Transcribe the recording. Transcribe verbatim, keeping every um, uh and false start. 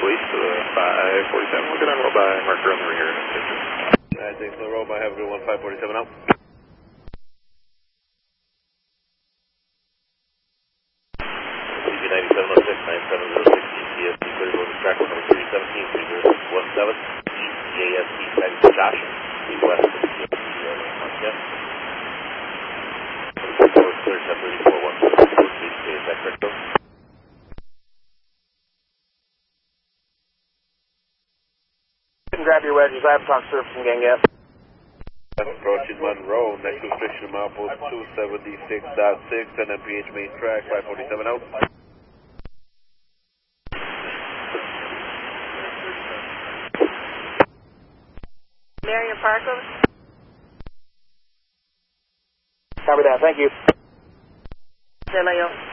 Police, uh, five forty-seven, looking on roll by, marker on the rear. nine six, no roll by, have a good one, five forty-seven out. C B ninety-seven oh six, nine seven oh six, G C S T, clear going to track one number three seventeen, three zero six one seven, G A S T, tagging to Josh, west of the G S T, yes. Clear, ten thirty-four, one seven four, G C S, that correct, though? Grab your wedges, I haven't talked surfacing gang yet. Approaching Monroe, next restriction amount post two seventy-six point six, and M P H main track, five forty-seven out. Marion Parker. Copy that, thank you. Leo.